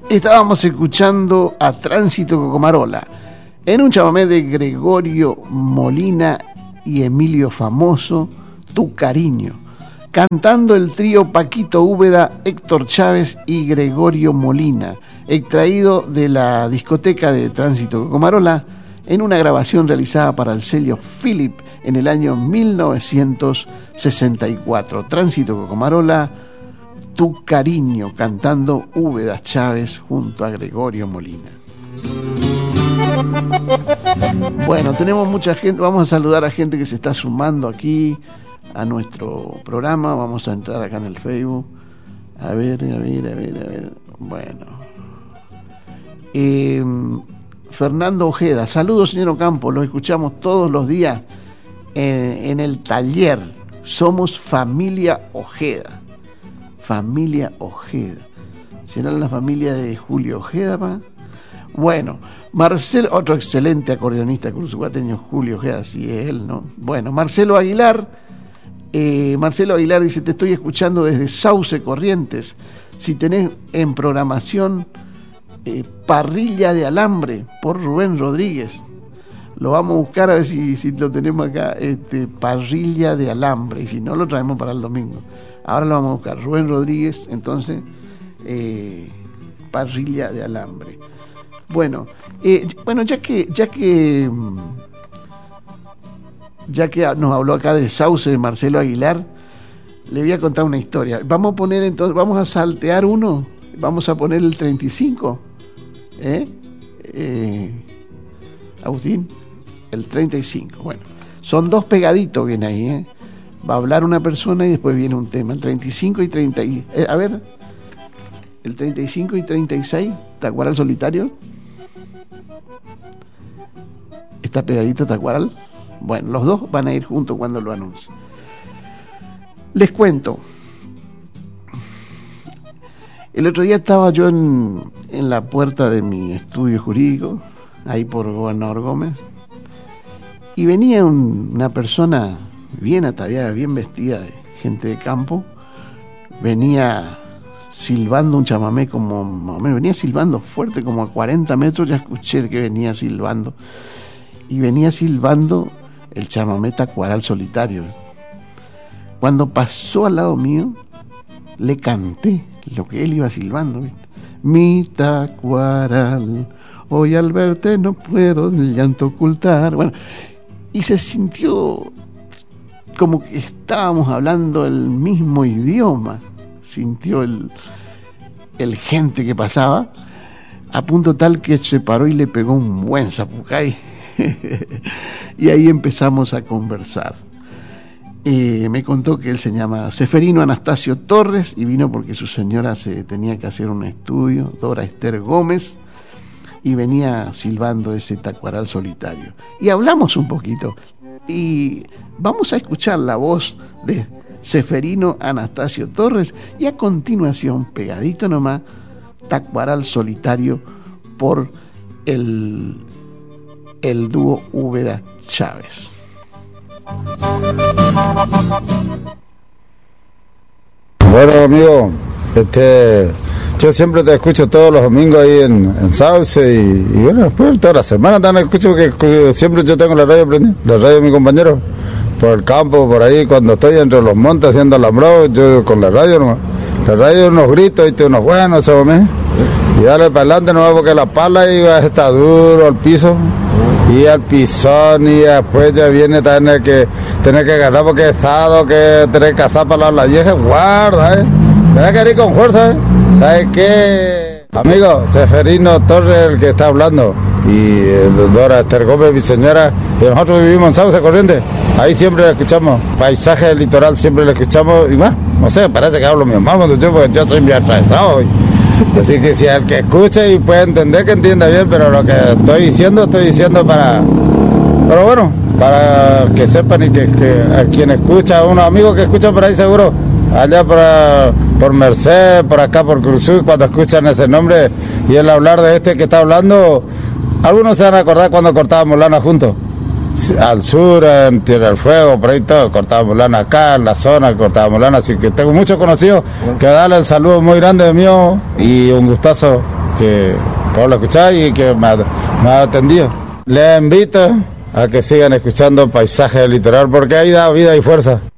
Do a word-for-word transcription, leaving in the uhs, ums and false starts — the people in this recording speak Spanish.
Estábamos escuchando a Tránsito Cocomarola en un chamamé de Gregorio Molina y Emilio Famoso, Tu Cariño, cantando el trío Paquito Úbeda, Héctor Chávez y Gregorio Molina, extraído de la discoteca de Tránsito Cocomarola en una grabación realizada para el sello Philip en el año mil novecientos sesenta y cuatro. Tránsito Cocomarola, Tu Cariño, cantando Úbeda Chávez junto a Gregorio Molina. Bueno, tenemos mucha gente, vamos a saludar a gente que se está sumando aquí a nuestro programa. Vamos a entrar acá en el Facebook. A ver, a ver, a ver, a ver. Bueno. Eh, Fernando Ojeda, saludos señor Ocampo, los escuchamos todos los días en, en el taller. Somos familia Ojeda. Familia Ojeda. ¿Será la familia de Julio Ojeda, pa? Bueno, Marcelo, otro excelente acordeonista cruzuguateño, Julio Ojeda, sí es él, ¿no? Bueno, Marcelo Aguilar, eh, Marcelo Aguilar dice, te estoy escuchando desde Sauce Corrientes. Si tenés en programación eh, Parrilla de Alambre por Rubén Rodríguez, lo vamos a buscar a ver si, si lo tenemos acá, este, Parrilla de Alambre, y si no lo traemos para el domingo. Ahora lo vamos a buscar, Rubén Rodríguez, entonces, eh, Parrilla de Alambre. Bueno, eh, bueno, ya que, ya que, ya que nos habló acá de Sauce, de Marcelo Aguilar, le voy a contar una historia. Vamos a poner entonces, vamos a saltear uno, vamos a poner el treinta y cinco, ¿eh? eh Agustín, el treinta y cinco, bueno, son dos pegaditos, viene ahí, ¿eh? Va a hablar una persona y después viene un tema, el treinta y cinco y treinta, y, eh, a ver, el treinta y cinco y treinta y seis, Tacuaral Solitario. ¿Está pegadito Tacuaral? Bueno, los dos van a ir juntos cuando lo anuncie. Les cuento. El otro día estaba yo en, en la puerta de mi estudio jurídico, ahí por Gobernador Gómez, y venía un, una persona bien ataviada, bien vestida, de gente de campo, venía silbando un chamamé como, venía silbando fuerte, como a cuarenta metros, ya escuché que venía silbando, y venía silbando el chamamé Tacuaral Solitario. Cuando pasó al lado mío, le canté lo que él iba silbando, ¿viste? Mi tacuaral, hoy al verte no puedo el llanto ocultar. Bueno, y se sintió como que estábamos hablando el mismo idioma. Sintió el, el gente que pasaba, a punto tal que se paró y le pegó un buen zapucay. Y ahí empezamos a conversar. Eh, me contó que él se llama Seferino Anastasio Torres y vino porque su señora se tenía que hacer un estudio, Dora Esther Gómez, y venía silbando ese Tacuaral Solitario. Y hablamos un poquito. Y vamos a escuchar la voz de Seferino Anastasio Torres y a continuación, pegadito nomás, Tacuaral Solitario por el, el dúo Úbeda Chávez. Bueno, amigo, este, yo siempre te escucho todos los domingos ahí en, en Sauce y, y bueno, después toda la semana también escucho porque siempre yo tengo la radio prendida, la radio de mi compañero, por el campo, por ahí, cuando estoy entre los montes haciendo alambrado, yo con la radio nomás. La radio unos gritos y te unos buenos, ¿sabes? Y dale para adelante nomás porque la pala iba está duro al piso. Y al pisón y después ya viene tener que tener que agarrar porque he estado que tener que cazar para la vieja, guarda, eh. Tienes que ir con fuerza, eh. ¿Sabes qué? Amigo, Seferino Torres el que está hablando. Y eh, Dora Esther Gómez, mi señora, y nosotros vivimos en Sauce Corrientes, ahí siempre la escuchamos, paisaje del litoral siempre la escuchamos, y bueno, no sé, parece que hablo mi mamá cuando yo, porque yo soy bien atravesado hoy. Así que si el que escuche y puede entender, que entienda bien, pero lo que estoy diciendo, estoy diciendo para, pero bueno, para que sepan y que, que a quien escucha, unos amigos que escuchan por ahí seguro, allá por, por Merced, por acá por Cruzú, cuando escuchan ese nombre y el hablar de este que está hablando, algunos se van a acordar cuando cortábamos lana juntos. Al sur, en Tierra del Fuego, por ahí todo, cortábamos lana acá, en la zona, cortábamos lana, así que tengo muchos conocidos que darle el saludo muy grande mío y un gustazo que por escuchar y que me ha, me ha atendido. Les invito a que sigan escuchando Paisaje del Litoral porque ahí da vida y fuerza.